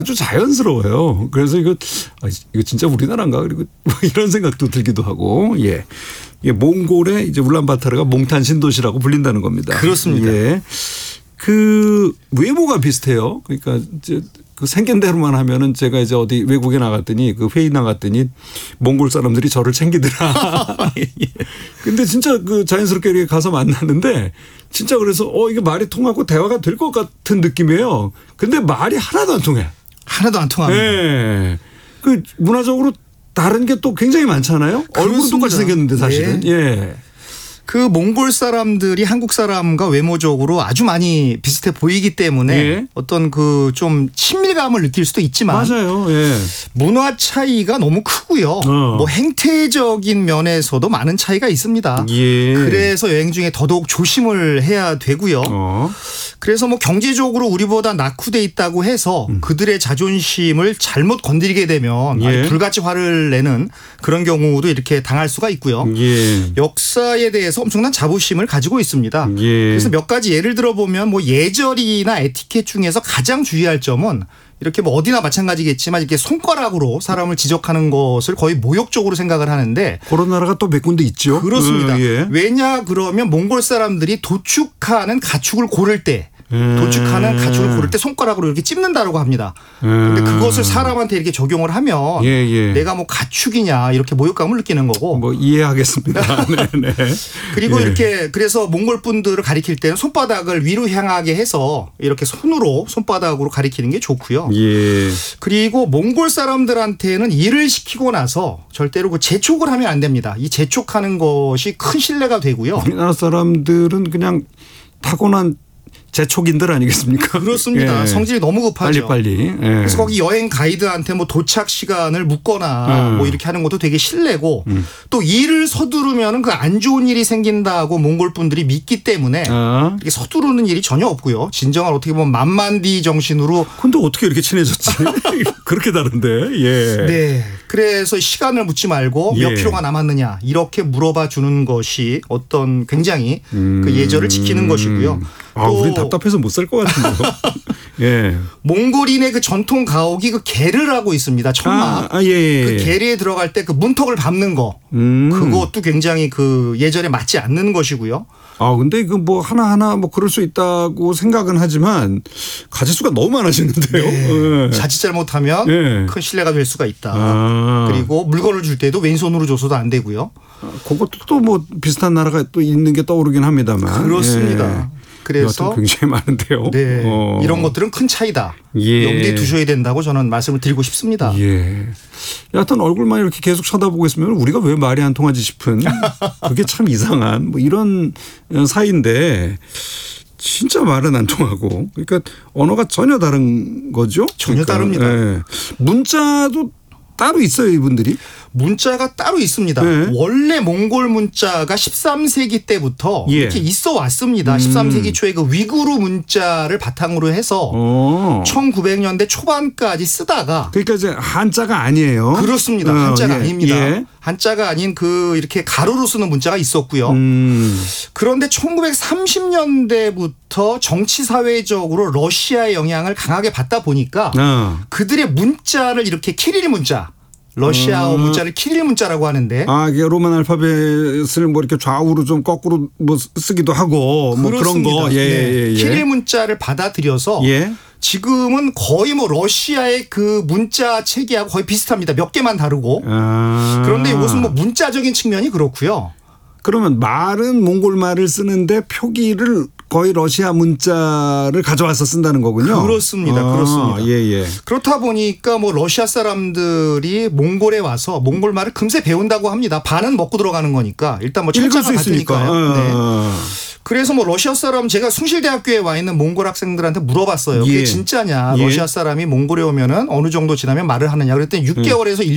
아주 자연스러워요. 그래서 이거 진짜 우리나라인가 그리고 이런 생각도 들기도 하고 예. 이게 몽골의 이제 울란바타르가 몽탄 신도시라고 불린다는 겁니다. 그렇습니다. 예. 그 외모가 비슷해요. 그러니까 이제 그 생긴 대로만 하면은 제가 이제 어디 외국에 나갔더니 그 회의 나갔더니 몽골 사람들이 저를 챙기더라. 근데 진짜 그 자연스럽게 이렇게 가서 만났는데 진짜 그래서 이게 말이 통하고 대화가 될 것 같은 느낌이에요. 근데 말이 하나도 안 통해. 하나도 안 통합니다. 네. 그 문화적으로 다른 게 또 굉장히 많잖아요. 얼굴은 똑같이 생겼는데 사실은. 네. 예. 그 몽골 사람들이 한국 사람과 외모적으로 아주 많이 비슷해 보이기 때문에 예. 어떤 그 좀 친밀감을 느낄 수도 있지만 맞아요. 예. 문화 차이가 너무 크고요. 뭐 행태적인 면에서도 많은 차이가 있습니다. 예. 그래서 여행 중에 더더욱 조심을 해야 되고요. 그래서 뭐 경제적으로 우리보다 낙후돼 있다고 해서 그들의 자존심을 잘못 건드리게 되면 예. 불같이 화를 내는 그런 경우도 이렇게 당할 수가 있고요. 예. 역사에 대해서 엄청난 자부심을 가지고 있습니다. 예. 그래서 몇 가지 예를 들어보면 뭐 예절이나 에티켓 중에서 가장 주의할 점은 이렇게 뭐 어디나 마찬가지겠지만 이렇게 손가락으로 사람을 지적하는 것을 거의 모욕적으로 생각을 하는데 그런 나라가 또 몇 군데 있죠. 그렇습니다. 예. 왜냐 그러면 몽골 사람들이 도축하는 가축을 고를 때 손가락으로 이렇게 찝는다라고 합니다. 그런데 그것을 사람한테 이렇게 적용을 하면 내가 뭐 가축이냐 이렇게 모욕감을 느끼는 거고. 뭐 이해하겠습니다. 네네. 그리고 이렇게 그래서 몽골 분들을 가리킬 때는 손바닥을 위로 향하게 해서 이렇게 손바닥으로 가리키는 게 좋고요. 예. 그리고 몽골 사람들한테는 일을 시키고 나서 절대로 그 재촉을 하면 안 됩니다. 이 재촉하는 것이 큰 신뢰가 되고요. 우리나라 사람들은 그냥 타고난 재촉인들 아니겠습니까? 그렇습니다. 예. 성질이 너무 급하죠. 빨리. 예. 그래서 거기 여행 가이드한테 뭐 도착 시간을 묻거나 뭐 이렇게 하는 것도 되게 실례고 또 일을 서두르면 그 안 좋은 일이 생긴다고 몽골 분들이 믿기 때문에 이렇게 서두르는 일이 전혀 없고요. 진정한 어떻게 보면 만만디 정신으로. 근데 어떻게 이렇게 친해졌지? 그렇게 다른데. 예. 네. 그래서 시간을 묻지 말고 몇 킬로가 남았느냐 이렇게 물어봐 주는 것이 어떤 굉장히 그 예절을 지키는 것이고요. 우린 답답해서 못 살 것 같은데요. 예. 몽골인의 그 전통 가옥이 그 게르라고 있습니다. 천막. 예. 그 게르에 들어갈 때 그 문턱을 밟는 거. 그것도 굉장히 그 예절에 맞지 않는 것이고요. 근데 그 뭐 하나하나 뭐 그럴 수 있다고 생각은 하지만 가짓수가 너무 많아지는데요. 네. 예. 자칫 잘못하면 큰 신뢰가 될 수가 있다. 그리고 물건을 줄 때도 왼손으로 줘서도 안 되고요. 그것도 또 뭐 비슷한 나라가 또 있는 게 떠오르긴 합니다만. 그렇습니다. 예. 그래서 굉장히 많은데요. 네. 이런 것들은 큰 차이다. 염두에 두셔야 된다고 저는 말씀을 드리고 싶습니다. 예. 여하튼 얼굴만 이렇게 계속 쳐다보고 있으면 우리가 왜 말이 안 통하지 싶은 그게 참 이상한 뭐 이런 사이인데 진짜 말은 안 통하고 그러니까 언어가 전혀 다른 거죠. 전혀 다릅니다. 예. 문자도 따로 있어요, 이분들이? 문자가 따로 있습니다. 네. 원래 몽골 문자가 13세기 때부터 이렇게 있어 왔습니다. 13세기 초에 그 위구르 문자를 바탕으로 해서 1900년대 초반까지 쓰다가 그러니까 이제 한자가 아니에요. 그렇습니다. 한자가 아닙니다. 예. 한자가 아닌 그 이렇게 가로로 쓰는 문자가 있었고요. 그런데 1930년대부터 정치 사회적으로 러시아의 영향을 강하게 받다 보니까 그들의 문자를 이렇게 키릴 문자 러시아어 문자를 키릴 문자라고 하는데 이게 로만 알파벳을 뭐 이렇게 좌우로 좀 거꾸로 뭐 쓰기도 하고 뭐 그런 거. 예. 키릴 문자를 받아들여서 지금은 거의 뭐 러시아의 그 문자 체계하고 거의 비슷합니다. 몇 개만 다르고. 그런데 이것은 뭐 문자적인 측면이 그렇고요. 그러면 말은 몽골 말을 쓰는데 표기를 거의 러시아 문자를 가져와서 쓴다는 거군요. 그렇습니다. 그렇습니다. 예. 그렇다 보니까 뭐 러시아 사람들이 몽골에 와서 몽골 말을 금세 배운다고 합니다. 반은 먹고 들어가는 거니까 일단 뭐 철자가 같으니까요. 네. 그래서 뭐 러시아 사람 제가 숭실대학교에 와 있는 몽골 학생들한테 물어봤어요. 그게 진짜냐? 러시아 사람이 몽골에 오면은 어느 정도 지나면 말을 하느냐? 그랬더니 6개월에서 1년